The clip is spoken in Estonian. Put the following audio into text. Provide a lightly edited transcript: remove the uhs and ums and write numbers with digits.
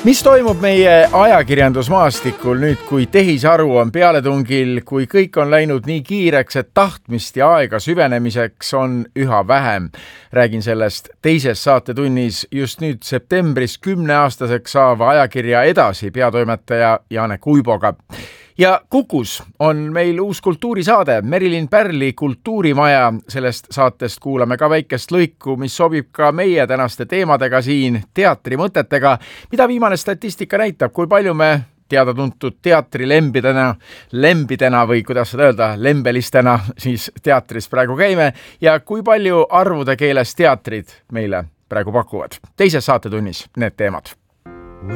Mis toimub meie ajakirjandusmaastikul nüüd, kui tehisaru on pealetungil, kui kõik on läinud nii kiireks, et tahtmist ja aega süvenemiseks on üha vähem? Räägin sellest teises saatetunnis just nüüd septembris 10-aastaseks saava ajakirja Edasi peatoimetaja Janek Uiboga. Ja Kukus on meil uus kultuurisaade, Merilin Pärli Kultuurimaja. Sellest saatest kuulame ka väikest lõiku, mis sobib ka meie tänaste teemadega siin, teatrimõtetega, mida viimane statistika näitab, kui palju me teada-tuntud teatrilembidena või kuidas seda öelda, lembelistena siis teatris praegu käime ja kui palju arvude keeles teatrid meile praegu pakuvad. Teises saatetunnis need teemad.